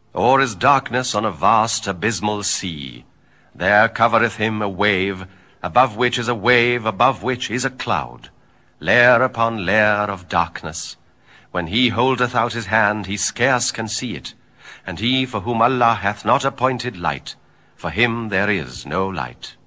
or as darkness on a vast abysmal sea. There covereth him a wave, above which is a wave, above which is a cloud, layer upon layer of darkness. When he holdeth out his hand, he scarce can see it, and he for whom Allah hath not appointed light, for him there is no light.